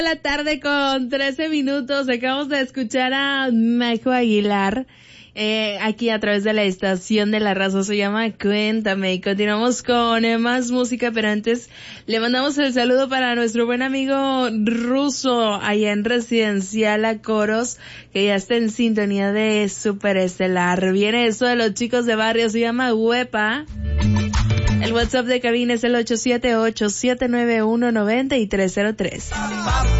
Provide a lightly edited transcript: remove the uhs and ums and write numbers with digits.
La tarde con 13 minutos. Acabamos de escuchar a Majo Aguilar aquí a través de la estación de la raza. Se llama Cuéntame. Y continuamos con más música, pero antes le mandamos el saludo para nuestro buen amigo Ruso allá en Residencial a Coros, que ya está en sintonía de Super Estelar. Viene eso de los chicos de barrio, se llama Huepa. El WhatsApp de cabina es el 878-791-9303.